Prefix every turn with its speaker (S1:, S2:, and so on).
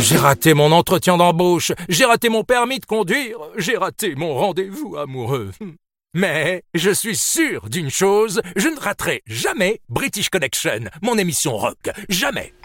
S1: J'ai raté mon entretien d'embauche, j'ai raté mon permis de conduire, j'ai raté mon rendez-vous amoureux. Mais je suis sûr d'une chose, je ne raterai jamais British Connection, mon émission rock. Jamais.